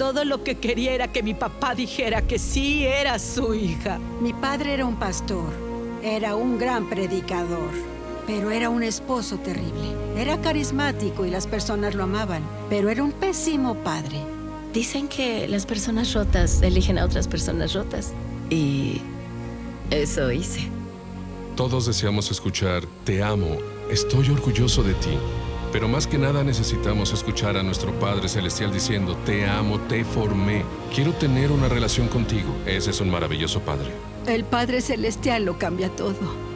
todo lo que quería era que mi papá dijera que sí era su hija. Mi padre era un pastor, era un gran predicador, pero era un esposo terrible. Era carismático y las personas lo amaban, pero era un pésimo padre. Dicen que las personas rotas eligen a otras personas rotas. Y eso hice. Todos deseamos escuchar "Te amo, estoy orgulloso de ti". Pero más que nada necesitamos escuchar a nuestro Padre Celestial diciendo: "Te amo, te formé, quiero tener una relación contigo". Ese es un maravilloso Padre. El Padre Celestial lo cambia todo.